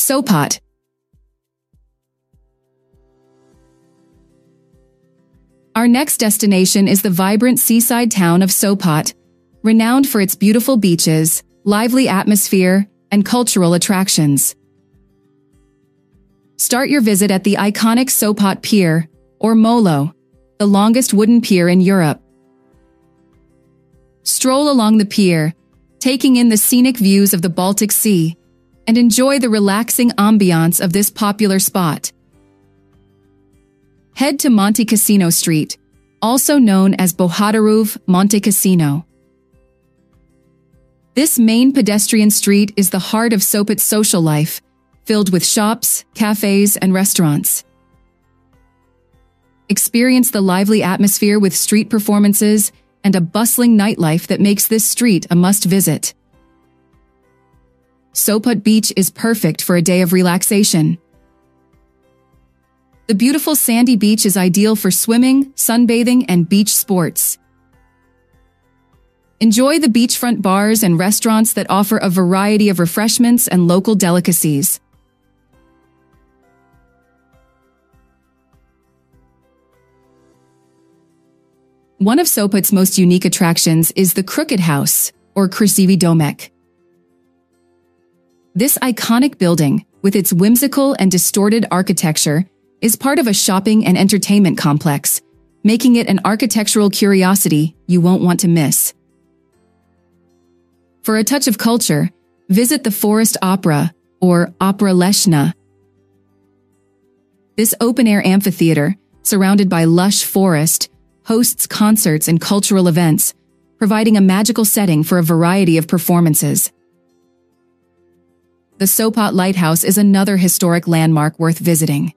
Sopot. Our next destination is the vibrant seaside town of Sopot, renowned for its beautiful beaches, lively atmosphere, and cultural attractions. Start your visit at the iconic Sopot Pier, or Molo, the longest wooden pier in Europe. Stroll along the pier, taking in the scenic views of the Baltic Sea, and enjoy the relaxing ambiance of this popular spot. Head to Monte Cassino Street, also known as Bohaterów Monte Cassino. This main pedestrian street is the heart of Sopot's social life, filled with shops, cafes, and restaurants. Experience the lively atmosphere with street performances and a bustling nightlife that makes this street a must-visit. Sopot Beach is perfect for a day of relaxation. The beautiful sandy beach is ideal for swimming, sunbathing, and beach sports. Enjoy the beachfront bars and restaurants that offer a variety of refreshments and local delicacies. One of Sopot's most unique attractions is the Crooked House, or Krasivi Domek. This iconic building, with its whimsical and distorted architecture, is part of a shopping and entertainment complex, making it an architectural curiosity you won't want to miss. For a touch of culture, visit the Forest Opera, or Opera Leshna. This open-air amphitheater, surrounded by lush forest, hosts concerts and cultural events, providing a magical setting for a variety of performances. The Sopot Lighthouse is another historic landmark worth visiting.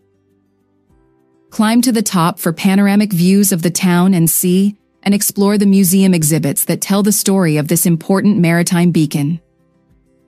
Climb to the top for panoramic views of the town and sea, and explore the museum exhibits that tell the story of this important maritime beacon.